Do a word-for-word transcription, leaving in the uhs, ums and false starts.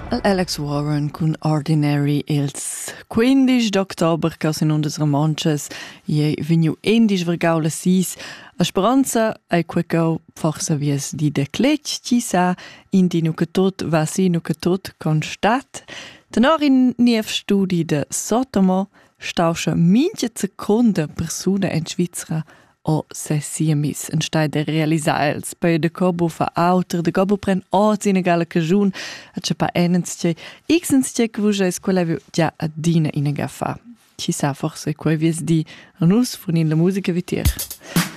Alex Warren con Ordinary ils quindici d'october caus in undas romances je vegnu endis vergau la sis a speranza ai quecau forsa vies di declec ci sa in di nu che tot va si nu che tot constat tenor in niev studi de Sotomo stauscha mincha secunda persuna in Svizra o se siamis en stai de realisar els pe de cobo fa auter de cobo pren oz in egala cajun a ce pa enens ce xens ce que vuja es quella viu già a dina in ega fa ci sa forse quei vies di a nus funin la musica vitier.